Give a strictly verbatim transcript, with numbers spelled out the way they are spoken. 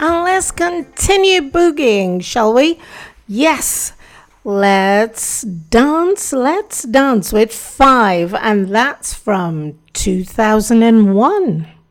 and let's continue boogieing, shall we? Yes, let's dance, let's dance with Five, and that's from two thousand one.